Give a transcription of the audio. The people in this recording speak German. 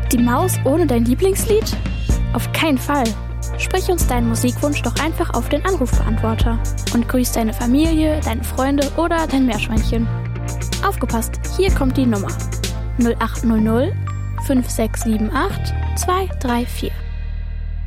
Die Maus ohne dein Lieblingslied? Auf keinen Fall. Sprich uns deinen Musikwunsch doch einfach auf den Anrufbeantworter und grüß deine Familie, deine Freunde oder dein Meerschweinchen. Aufgepasst, hier kommt die Nummer 0800 5678 234.